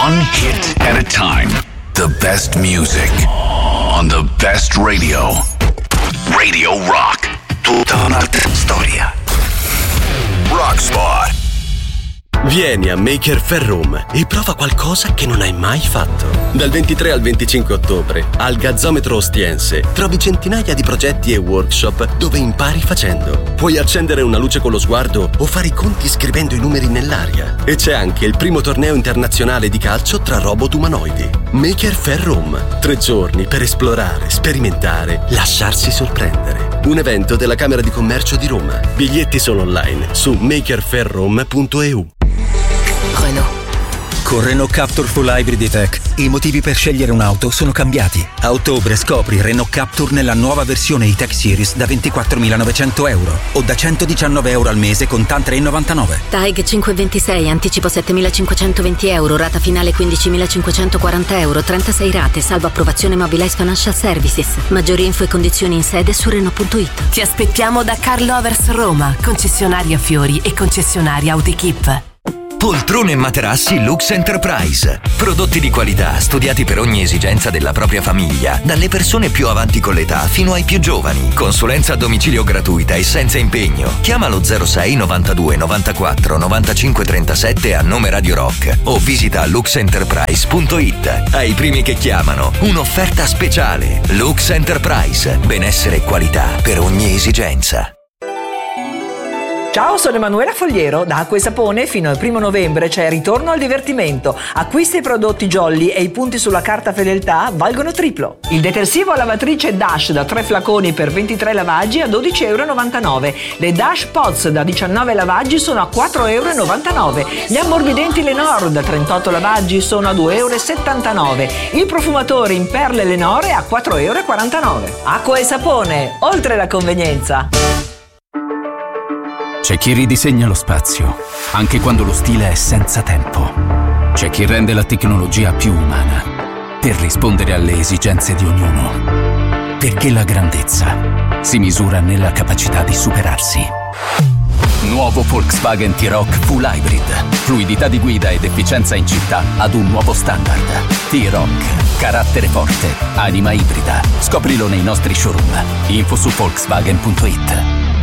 One hit at a time. The best music on the best radio. Radio Rock. Tutta un'altra storia. Rock Spot. Vieni a Maker Faire Room e prova qualcosa che non hai mai fatto. Dal 23 al 25 ottobre, al Gazzometro Ostiense, trovi centinaia di progetti e workshop dove impari facendo. Puoi accendere una luce con lo sguardo o fare i conti scrivendo i numeri nell'aria. E c'è anche il primo torneo internazionale di calcio tra robot umanoidi. Maker Faire Room. 3 giorni per esplorare, sperimentare, lasciarsi sorprendere. Un evento della Camera di Commercio di Roma. Biglietti sono online su makerfairrome.eu. Renault. Con Renault Captur Full Hybrid E-Tech i motivi per scegliere un'auto sono cambiati. A ottobre scopri Renault Captur nella nuova versione E-Tech Series da 24.900 euro o da 119 euro al mese con TAN 3,99. TAG 526, anticipo 7.520 euro, rata finale 15.540 euro, 36 rate, salvo approvazione Mobilize Financial Services. Maggiori info e condizioni in sede su Renault.it. Ti aspettiamo da Car Lovers Roma, concessionaria Fiori e concessionaria Autoequip. Poltrone e materassi Lux Enterprise. Prodotti di qualità studiati per ogni esigenza della propria famiglia, dalle persone più avanti con l'età fino ai più giovani. Consulenza a domicilio gratuita e senza impegno. Chiamalo 06 92 94 95 37 a nome Radio Rock o visita luxenterprise.it. Ai primi che chiamano, un'offerta speciale. Lux Enterprise. Benessere e qualità per ogni esigenza. Ciao, sono Emanuela Fogliero. Da Acqua e Sapone fino al 1 novembre c'è Ritorno al divertimento. Acquista i prodotti Jolly e i punti sulla carta fedeltà valgono triplo. Il detersivo a lavatrice Dash da 3 flaconi per 23 lavaggi a 12,99 euro. Le Dash Pods da 19 lavaggi sono a 4,99 euro. Gli ammorbidenti Lenor da 38 lavaggi sono a 2,79 euro. Il profumatore in perle Lenor è a 4,49 euro. Acqua e Sapone, oltre la convenienza. C'è chi ridisegna lo spazio, anche quando lo stile è senza tempo. C'è chi rende la tecnologia più umana, per rispondere alle esigenze di ognuno. Perché la grandezza si misura nella capacità di superarsi. Nuovo Volkswagen T-Roc Full Hybrid. Fluidità di guida ed efficienza in città ad un nuovo standard. T-Roc. Carattere forte. Anima ibrida. Scoprilo nei nostri showroom. Info su Volkswagen.it.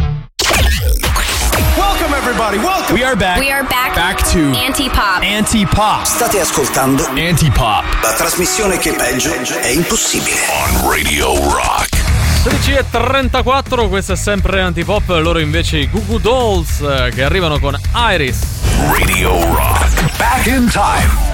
Welcome everybody, welcome. We are back. We are back. Back to Antipop. Antipop. State ascoltando Antipop, la trasmissione che peggio è impossibile. On Radio Rock. 13:34, questo è sempre Antipop, loro invece i Goo Goo Dolls che arrivano con Iris. Radio Rock. Back in time.